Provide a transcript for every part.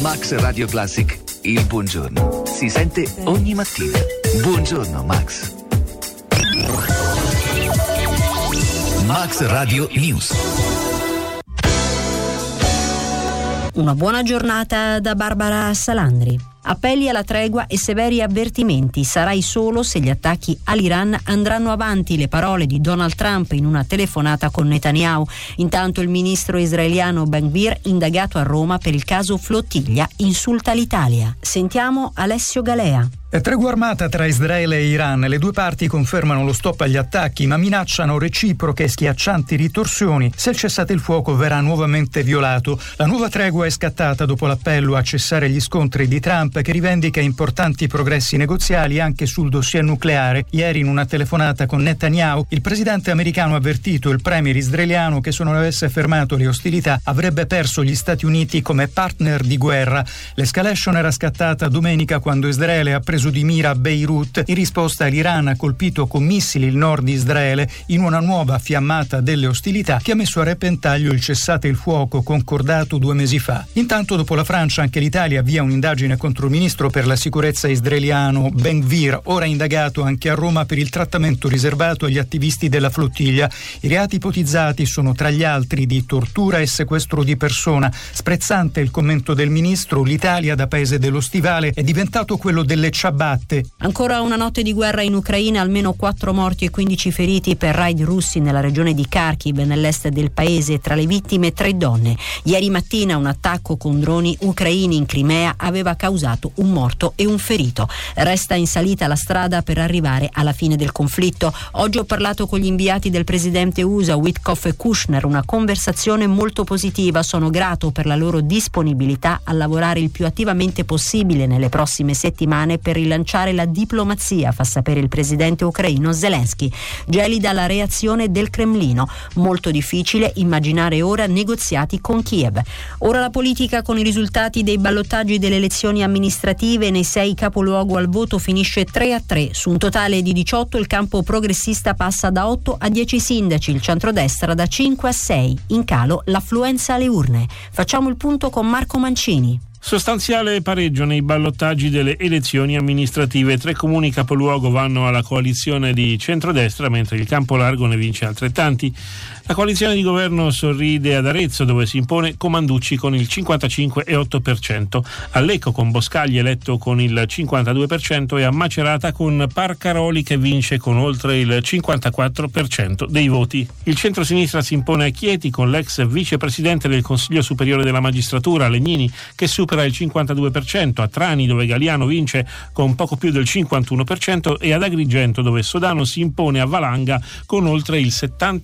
Max Radio Classic, il buongiorno si sente ogni mattina. Buongiorno Max. Max Radio News. Una buona giornata da Barbara Salandri. Appelli alla tregua e severi avvertimenti. Sarai solo se gli attacchi all'Iran andranno avanti, le parole di Donald Trump in una telefonata con Netanyahu. Intanto il ministro israeliano Ben-Gvir, indagato a Roma per il caso Flottiglia, insulta l'Italia. Sentiamo Alessio Galea. È tregua armata tra Israele e Iran. Le due parti confermano lo stop agli attacchi, ma minacciano reciproche e schiaccianti ritorsioni se il cessate il fuoco verrà nuovamente violato. La nuova tregua è scattata dopo l'appello a cessare gli scontri di Trump, che rivendica importanti progressi negoziali anche sul dossier nucleare. Ieri, in una telefonata con Netanyahu, il presidente americano ha avvertito il premier israeliano che se non avesse fermato le ostilità avrebbe perso gli Stati Uniti come partner di guerra. L'escalation era scattata domenica quando Israele ha preso di mira Beirut. In risposta l'Iran ha colpito con missili il nord di Israele in una nuova fiammata delle ostilità che ha messo a repentaglio il cessate il fuoco concordato 2 mesi fa. Intanto, dopo la Francia, anche l'Italia avvia un'indagine contro il ministro per la sicurezza israeliano Ben-Gvir, ora indagato anche a Roma per il trattamento riservato agli attivisti della flottiglia. I reati ipotizzati sono tra gli altri di tortura e sequestro di persona. Sprezzante il commento del ministro: l'Italia da paese dello stivale è diventato quello delle ciabatte. Ancora una notte di guerra in Ucraina, almeno 4 morti e 15 feriti per raid russi nella regione di Kharkiv, nell'est del paese. Tra le vittime 3 donne. Ieri mattina un attacco con droni ucraini in Crimea aveva causato un morto e un ferito. Resta in salita la strada per arrivare alla fine del conflitto. Oggi ho parlato con gli inviati del presidente USA Witkoff e Kushner, una conversazione molto positiva. Sono grato per la loro disponibilità a lavorare il più attivamente possibile nelle prossime settimane per rilanciare la diplomazia, fa sapere il presidente ucraino Zelensky. Gelida la reazione del Cremlino. Molto difficile immaginare ora negoziati con Kiev. Ora la politica, con i risultati dei ballottaggi delle elezioni amministrative nei 6 capoluogo al voto, finisce 3-3. Su un totale di 18 il campo progressista passa da 8 a 10 sindaci, il centrodestra da 5 a 6. In calo l'affluenza alle urne. Facciamo il punto con Marco Mancini. Sostanziale pareggio nei ballottaggi delle elezioni amministrative. 3 comuni capoluogo vanno alla coalizione di centrodestra, mentre il campo largo ne vince altrettanti. La coalizione di governo sorride ad Arezzo, dove si impone Comanducci con il 55,8%, a Lecco con Boscagli eletto con il 52% e a Macerata con Parcaroli che vince con oltre il 54% dei voti. Il centro-sinistra si impone a Chieti con l'ex vicepresidente del Consiglio Superiore della Magistratura, Legnini, che supera il 52%, a Trani dove Galiano vince con poco più del 51% e ad Agrigento dove Sodano si impone a Valanga con oltre il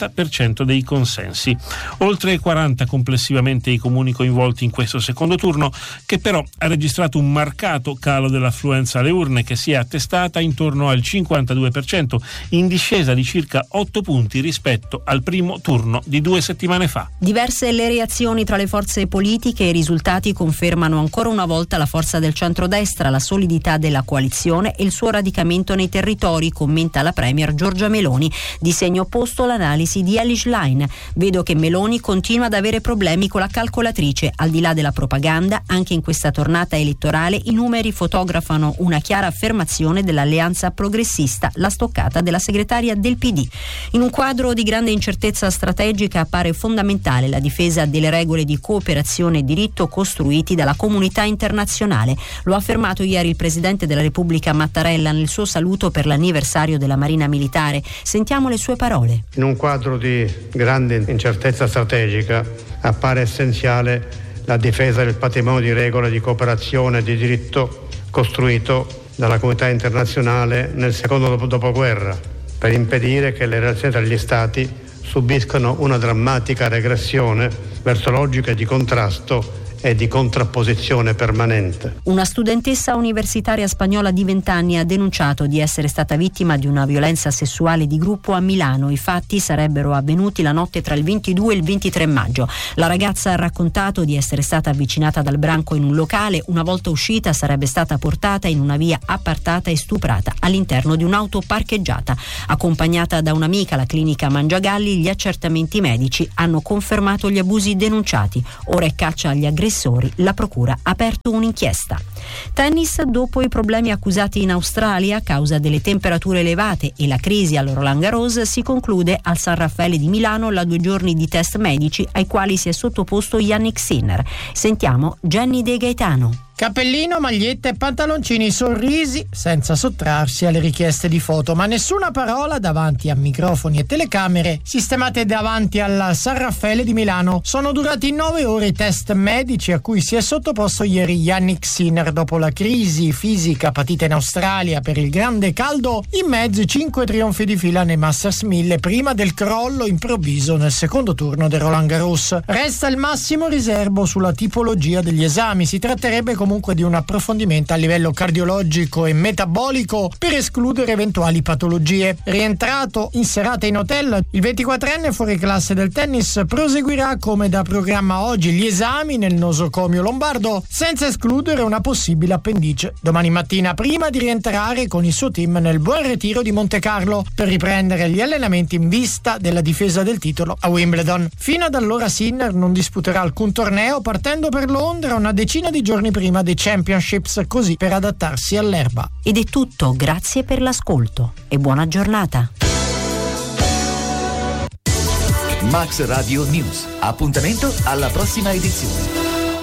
70% dei consensi. Oltre 40 complessivamente i comuni coinvolti in questo secondo turno, che però ha registrato un marcato calo dell'affluenza alle urne, che si è attestata intorno al 52%, in discesa di circa 8 punti rispetto al primo turno di 2 settimane fa. Diverse le reazioni tra le forze politiche e i risultati confermano ancora una volta la forza del centrodestra, la solidità della coalizione e il suo radicamento nei territori, commenta la premier Giorgia Meloni. Di segno opposto l'analisi di Elish Line. Vedo che Meloni continua ad avere problemi con la calcolatrice. Al di là della propaganda, anche in questa tornata elettorale i numeri fotografano una chiara affermazione dell'alleanza progressista, la stoccata della segretaria del PD. In un quadro di grande incertezza strategica appare fondamentale la difesa delle regole di cooperazione e diritto costruiti dalla comunità internazionale. Lo ha affermato ieri il presidente della Repubblica Mattarella nel suo saluto per l'anniversario della Marina Militare. Sentiamo le sue parole. In un quadro di grande incertezza strategica appare essenziale la difesa del patrimonio di regole di cooperazione e di diritto costruito dalla comunità internazionale nel secondo dopoguerra, per impedire che le relazioni tra gli Stati subiscano una drammatica regressione verso logiche di contrasto e di contrapposizione permanente. Una studentessa universitaria spagnola di 20 anni ha denunciato di essere stata vittima di una violenza sessuale di gruppo a Milano. I fatti sarebbero avvenuti la notte tra il 22 e il 23 maggio. La ragazza ha raccontato di essere stata avvicinata dal branco in un locale. Una volta uscita sarebbe stata portata in una via appartata e stuprata all'interno di un'auto parcheggiata. Accompagnata da un'amica alla clinica Mangiagalli, gli accertamenti medici hanno confermato gli abusi denunciati. Ora è caccia agli aggressori difensori. La procura ha aperto un'inchiesta. Tennis, dopo i problemi accusati in Australia a causa delle temperature elevate e la crisi al Roland Garros, si conclude al San Raffaele di Milano la 2 giorni di test medici ai quali si è sottoposto Jannik Sinner. Sentiamo Jenny De Gaetano. Cappellino, maglietta e pantaloncini, sorrisi senza sottrarsi alle richieste di foto, ma nessuna parola davanti a microfoni e telecamere sistemate davanti al San Raffaele di Milano. Sono durati 9 ore i test medici a cui si è sottoposto ieri Jannik Sinner dopo la crisi fisica patita in Australia per il grande caldo, in mezzo 5 trionfi di fila nei Masters 1000 prima del crollo improvviso nel secondo turno del Roland Garros. Resta il massimo riservo sulla tipologia degli esami, si tratterebbe comunque di un approfondimento a livello cardiologico e metabolico per escludere eventuali patologie. Rientrato in serata in hotel, il 24enne fuori classe del tennis proseguirà come da programma oggi gli esami nel nosocomio lombardo, senza escludere una possibile appendice domani mattina, prima di rientrare con il suo team nel Buon Retiro di Monte Carlo per riprendere gli allenamenti in vista della difesa del titolo a Wimbledon. Fino ad allora Sinner non disputerà alcun torneo, partendo per Londra una decina di giorni prima dei Championships, così per adattarsi all'erba. Ed è tutto, grazie per l'ascolto e buona giornata. Max Radio News. Appuntamento alla prossima edizione.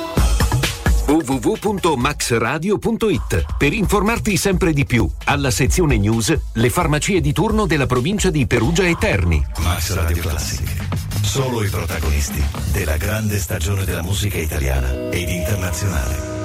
www.maxradio.it per informarti sempre di più. Alla sezione news, le farmacie di turno della provincia di Perugia e Terni. Max Radio Classic. Solo i protagonisti della grande stagione della musica italiana ed internazionale.